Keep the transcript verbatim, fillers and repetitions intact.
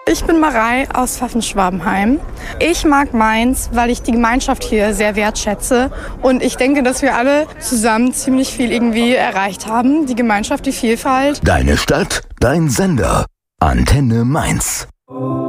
Ich bin Marei aus Pfaffenschwabenheim. Ich mag Mainz, weil ich die Gemeinschaft hier sehr wertschätze. Und ich denke, dass wir alle zusammen ziemlich viel irgendwie erreicht haben. Die Gemeinschaft, die Vielfalt. Deine Stadt, dein Sender. Antenne Mainz.